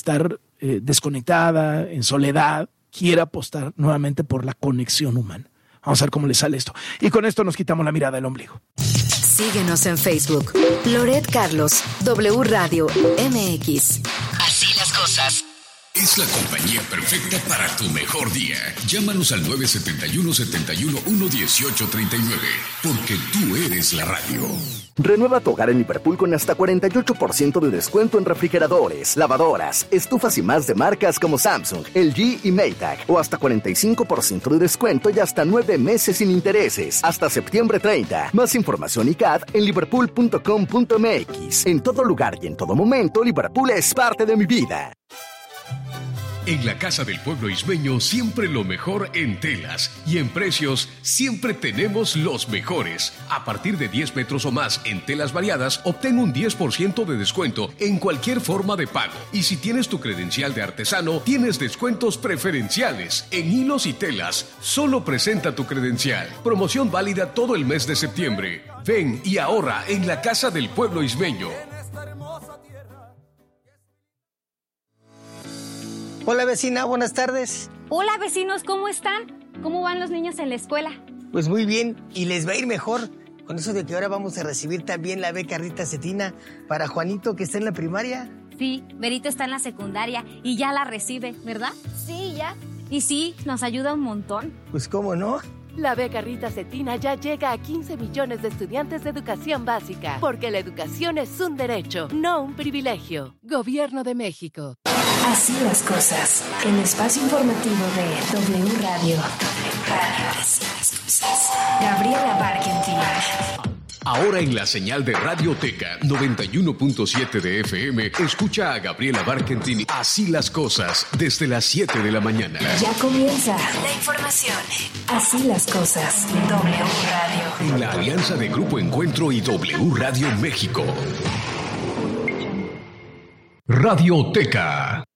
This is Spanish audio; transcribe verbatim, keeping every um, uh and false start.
estar eh, desconectada, en soledad, quiere apostar nuevamente por la conexión humana. Vamos a ver cómo le sale esto. Y con esto nos quitamos la mirada del ombligo. Síguenos en Facebook. Loret Carlos, W Radio M X. Así las cosas. Es la compañía perfecta para tu mejor día. Llámanos al nueve siete uno, siete uno uno, uno ocho tres nueve, porque tú eres la radio. Renueva tu hogar en Liverpool con hasta cuarenta y ocho por ciento de descuento en refrigeradores, lavadoras, estufas y más de marcas como Samsung, L G y Maytag. O hasta cuarenta y cinco por ciento de descuento y hasta nueve meses sin intereses. Hasta septiembre treinta. Más información y C A D en liverpool punto com punto m x. En todo lugar y en todo momento, Liverpool es parte de mi vida. En la Casa del Pueblo Ismeño siempre lo mejor en telas y en precios siempre tenemos los mejores. A partir de diez metros o más en telas variadas, obtén un diez por ciento de descuento en cualquier forma de pago. Y si tienes tu credencial de artesano, tienes descuentos preferenciales en hilos y telas. Solo presenta tu credencial. Promoción válida todo el mes de septiembre. Ven y ahorra en la Casa del Pueblo Ismeño. Hola vecina, buenas tardes. Hola vecinos, ¿cómo están? ¿Cómo van los niños en la escuela? Pues muy bien, y les va a ir mejor con eso de que ahora vamos a recibir también la beca Rita Cetina para Juanito, que está en la primaria. Sí, Berito está en la secundaria y ya la recibe, ¿verdad? Sí, ya. Y sí, nos ayuda un montón. Pues cómo no. La beca Rita Cetina ya llega a quince millones de estudiantes de educación básica, porque la educación es un derecho, no un privilegio. Gobierno de México. Así las cosas. El espacio informativo de W Radio. W Radio. Así las cosas. Gabriela Barkentin. Ahora en la señal de Radioteca noventa y uno punto siete de F M, escucha a Gabriela Barkentin Así las cosas desde las siete de la mañana. Ya comienza la información. Así las cosas. W Radio. En la alianza de Grupo Encuentro y W Radio México. Radioteca.